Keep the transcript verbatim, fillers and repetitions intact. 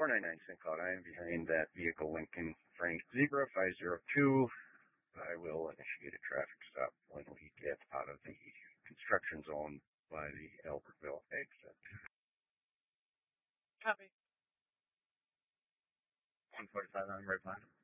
four nine nine Saint Cloud. I am behind that vehicle, Lincoln Frank Zebra five zero two. I will initiate a traffic stop when we get out of the construction zone by the Albertville exit. Copy. one forty-five on right line.